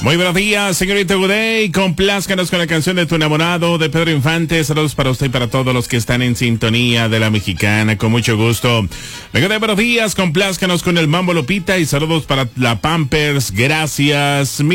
Muy buenos días, señorita Gudey. Complázcanos con la canción de Tu enamorado de Pedro Infante. Saludos para usted y para todos los que están en sintonía de la Mexicana. Con mucho gusto. Venga, buenos días. Complázcanos con el Mambo Lupita y saludos para la Pampers. Gracias.